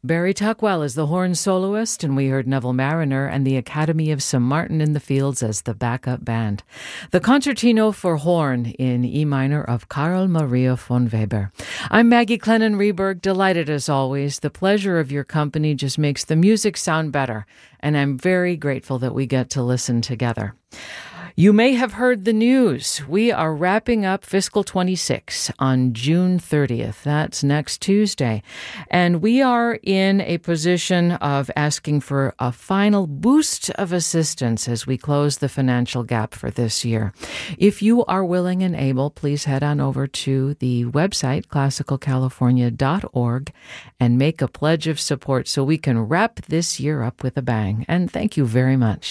Barry Tuckwell is the horn soloist, and we heard Neville Mariner and the Academy of St. Martin in the Fields as the backup band. The Concertino for Horn in E minor of Carl Maria von Weber. I'm Maggie Clennon-Reberg, delighted as always. The pleasure of your company just makes the music sound better, and I'm very grateful that we get to listen together. You may have heard the news. We are wrapping up fiscal 26 on June 30th. That's next Tuesday. And we are in a position of asking for a final boost of assistance as we close the financial gap for this year. If you are willing and able, please head on over to the website, classicalcalifornia.org, and make a pledge of support so we can wrap this year up with a bang. And thank you very much.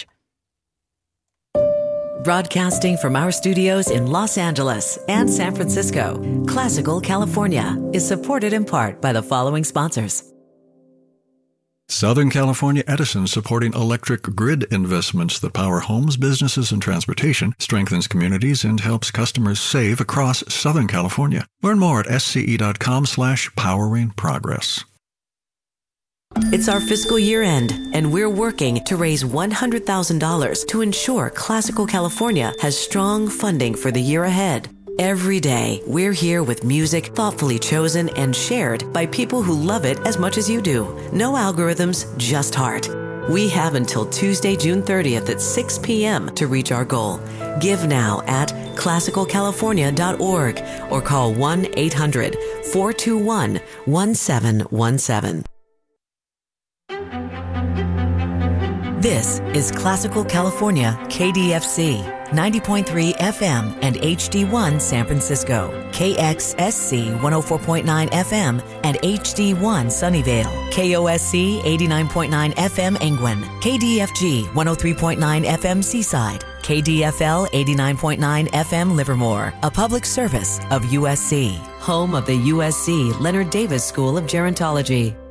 Broadcasting from our studios in Los Angeles and San Francisco, Classical California is supported in part by the following sponsors. Southern California Edison, supporting electric grid investments that power homes, businesses, and transportation, strengthens communities, and helps customers save across Southern California. Learn more at sce.com/poweringprogress. It's our fiscal year end, and we're working to raise $100,000 to ensure Classical California has strong funding for the year ahead. Every day, we're here with music thoughtfully chosen and shared by people who love it as much as you do. No algorithms, just heart. We have until Tuesday, June 30th at 6 p.m. to reach our goal. Give now at classicalcalifornia.org or call 1-800-421-1717. This is Classical California, KDFC, 90.3 FM and HD1 San Francisco, KXSC 104.9 FM and HD1 Sunnyvale, KOSC 89.9 FM Angwin, KDFG 103.9 FM Seaside, KDFL 89.9 FM Livermore, a public service of USC, home of the USC Leonard Davis School of Gerontology.